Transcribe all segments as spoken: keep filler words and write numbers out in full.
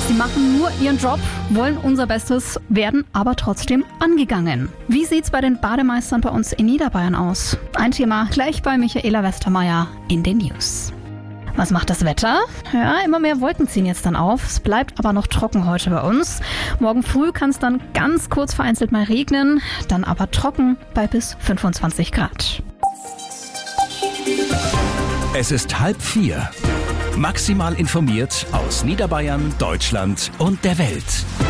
Sie machen nur ihren Job, wollen unser Bestes, werden aber trotzdem angegangen. Wie sieht's bei den Bademeistern bei uns in Niederbayern aus? Ein Thema gleich bei Michaela Westermeier in den News. Was macht das Wetter? Ja, immer mehr Wolken ziehen jetzt dann auf. Es bleibt aber noch trocken heute bei uns. Morgen früh kann es dann ganz kurz vereinzelt mal regnen, dann aber trocken bei bis fünfundzwanzig Grad. Es ist halb vier. Maximal informiert aus Niederbayern, Deutschland und der Welt.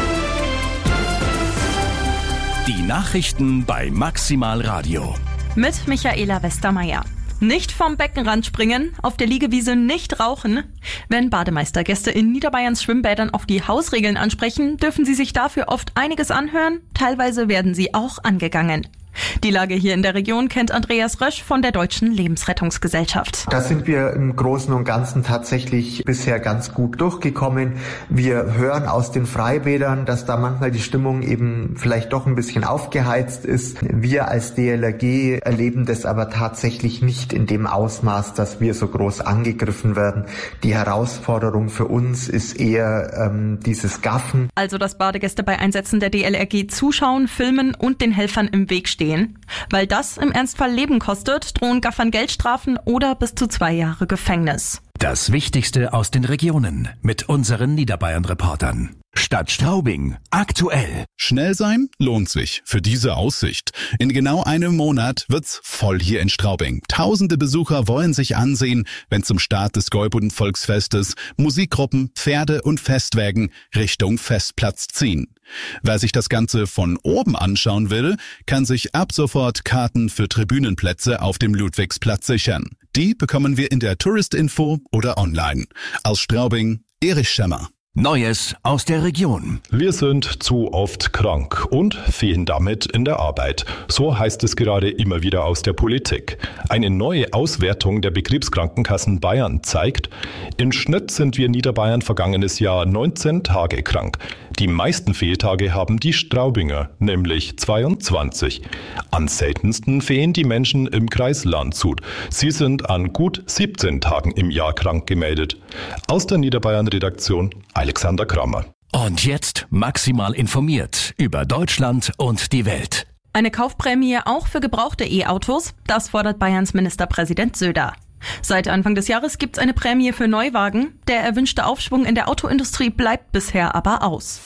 Die Nachrichten bei Maximal Radio. Mit Michaela Westermeier. Nicht vom Beckenrand springen, auf der Liegewiese nicht rauchen. Wenn Bademeistergäste in Niederbayerns Schwimmbädern auf die Hausregeln ansprechen, dürfen sie sich dafür oft einiges anhören. Teilweise werden sie auch angegangen. Die Lage hier in der Region kennt Andreas Rösch von der Deutschen Lebensrettungsgesellschaft. Da sind wir im Großen und Ganzen tatsächlich bisher ganz gut durchgekommen. Wir hören aus den Freibädern, dass da manchmal die Stimmung eben vielleicht doch ein bisschen aufgeheizt ist. Wir als D L R G erleben das aber tatsächlich nicht in dem Ausmaß, dass wir so groß angegriffen werden. Die Herausforderung für uns ist eher ähm, dieses Gaffen. Also dass Badegäste bei Einsätzen der D L R G zuschauen, filmen und den Helfern im Weg stehen. Weil das im Ernstfall Leben kostet, drohen Gaffern Geldstrafen oder bis zu zwei Jahre Gefängnis. Das Wichtigste aus den Regionen mit unseren Niederbayern-Reportern. Stadt Straubing, aktuell. Schnell sein lohnt sich für diese Aussicht. In genau einem Monat wird's voll hier in Straubing. Tausende Besucher wollen sich ansehen, wenn zum Start des Gäuboden-Volksfestes Musikgruppen, Pferde und Festwägen Richtung Festplatz ziehen. Wer sich das Ganze von oben anschauen will, kann sich ab sofort Karten für Tribünenplätze auf dem Ludwigsplatz sichern. Die bekommen wir in der Touristinfo oder online. Aus Straubing, Erich Schemmer. Neues aus der Region. Wir sind zu oft krank und fehlen damit in der Arbeit. So heißt es gerade immer wieder aus der Politik. Eine neue Auswertung der Betriebskrankenkassen Bayern zeigt, im Schnitt sind wir in Niederbayern vergangenes Jahr neunzehn Tage krank. Die meisten Fehltage haben die Straubinger, nämlich zweiundzwanzig. Am seltensten fehlen die Menschen im Kreis Landshut. Sie sind an gut siebzehn Tagen im Jahr krank gemeldet. Aus der Niederbayern-Redaktion Alexander Kramer. Und jetzt maximal informiert über Deutschland und die Welt. Eine Kaufprämie auch für gebrauchte E-Autos? Das fordert Bayerns Ministerpräsident Söder. Seit Anfang des Jahres gibt's eine Prämie für Neuwagen. Der erwünschte Aufschwung in der Autoindustrie bleibt bisher aber aus.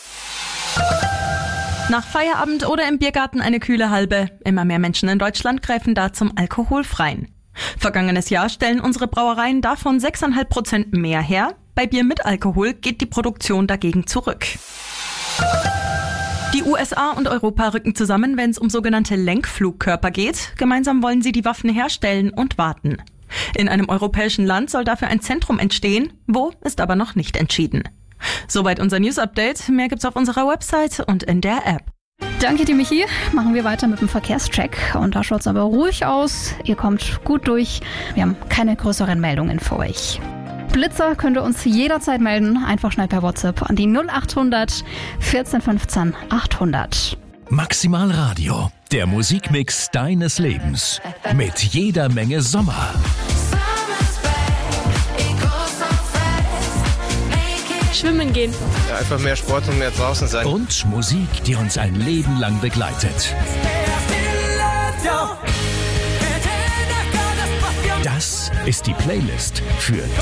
Nach Feierabend oder im Biergarten eine kühle Halbe. Immer mehr Menschen in Deutschland greifen da zum Alkoholfreien. Vergangenes Jahr stellen unsere Brauereien davon sechs Komma fünf Prozent mehr her. Bei Bier mit Alkohol geht die Produktion dagegen zurück. Die U S A und Europa rücken zusammen, wenn es um sogenannte Lenkflugkörper geht. Gemeinsam wollen sie die Waffen herstellen und warten. In einem europäischen Land soll dafür ein Zentrum entstehen. Wo, ist aber noch nicht entschieden. Soweit unser News-Update. Mehr gibt's auf unserer Website und in der App. Danke dir, Michi. Machen wir weiter mit dem Verkehrscheck. Und da schaut's aber ruhig aus. Ihr kommt gut durch. Wir haben keine größeren Meldungen für euch. Blitzer könnt ihr uns jederzeit melden. Einfach schnell per WhatsApp an die null acht hundert vierzehn fünfzehn achthundert. Maximal Radio, der Musikmix deines Lebens. Mit jeder Menge Sommer. Schwimmen gehen. Ja, einfach mehr Sport und mehr draußen sein. Und Musik, die uns ein Leben lang begleitet. Das ist die Playlist für